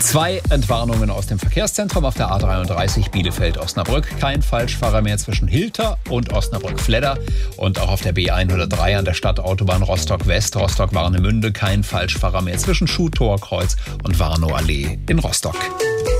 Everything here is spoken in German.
2 Entwarnungen aus dem Verkehrszentrum auf der A33 Bielefeld-Osnabrück. Kein Falschfahrer mehr zwischen Hilter und Osnabrück-Fledder. Und auch auf der B103 an der Stadtautobahn Rostock-West, Rostock-Warnemünde. Kein Falschfahrer mehr zwischen Schuhtorkreuz und Warnow-Allee in Rostock.